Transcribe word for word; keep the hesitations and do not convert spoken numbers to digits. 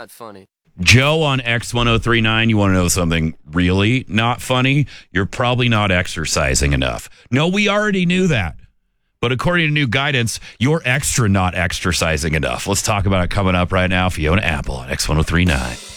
not funny. Joe on X ten thirty-nine, you want to know something really not funny? You're probably not exercising enough. No, we already knew that. But according to new guidance, you're extra not exercising enough. Let's talk about it coming up right now. Fiona Apple on X ten thirty-nine.